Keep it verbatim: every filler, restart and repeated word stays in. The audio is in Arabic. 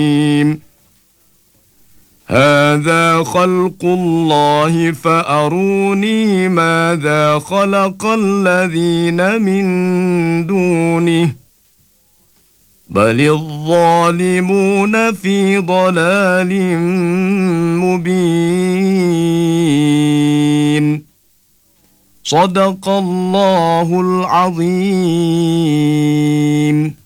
هذا خلق الله فأروني ماذا خلق الذين من دونه بل الظالمون في ضلال مبين. صدق الله العظيم.